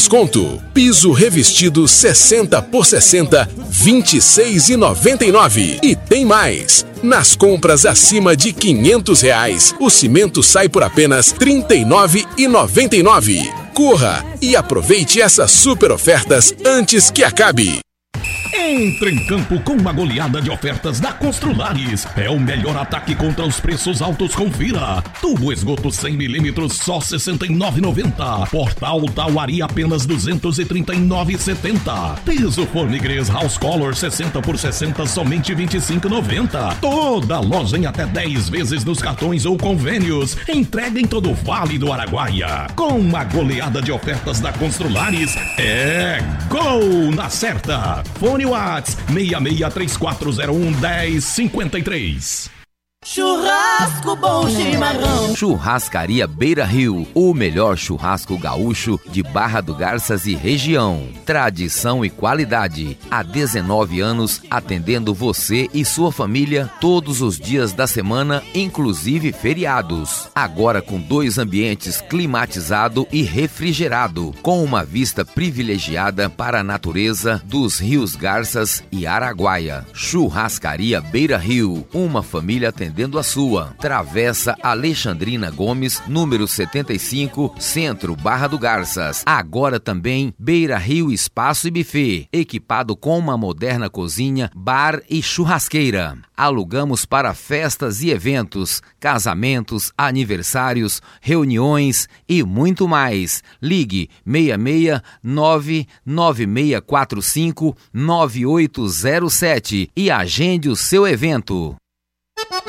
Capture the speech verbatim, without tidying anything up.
desconto. Piso revestido sessenta por sessenta, vinte e seis reais e noventa e nove centavos. E tem mais! Nas compras acima de quinhentos reais, o cimento sai por apenas trinta e nove reais e noventa e nove centavos. Corra e aproveite essas super ofertas antes que acabe. Entre em campo com uma goleada de ofertas da Construlares. É o melhor ataque contra os preços altos, confira. Tubo esgoto cem milímetros, só sessenta e nove reais e noventa centavos. Portal Tauari, apenas duzentos e trinta e nove reais e setenta centavos. Piso Formigres House Color sessenta por sessenta, somente vinte e cinco reais e noventa centavos. Toda loja em até dez vezes nos cartões ou convênios. Entrega em todo o Vale do Araguaia. Com uma goleada de ofertas da Construlares, é gol na certa. Fone Whats seis seis três quatro zero um, um zero cinco três. Churrasco bom chimarrão. Churrascaria Beira Rio, o melhor churrasco gaúcho de Barra do Garças e região. Tradição e qualidade. Há dezenove anos atendendo você e sua família todos os dias da semana, inclusive feriados. Agora com dois ambientes climatizado e refrigerado, com uma vista privilegiada para a natureza dos rios Garças e Araguaia. Churrascaria Beira Rio, uma família atendendo a sua. Travessa Alexandrina Gomes, número setenta e cinco, Centro, Barra do Garças. Agora também Beira Rio Espaço e Buffet, equipado com uma moderna cozinha, bar e churrasqueira. Alugamos para festas e eventos, casamentos, aniversários, reuniões e muito mais. Ligue seis seis nove nove seis quatro cinco nove oito zero sete e agende o seu evento.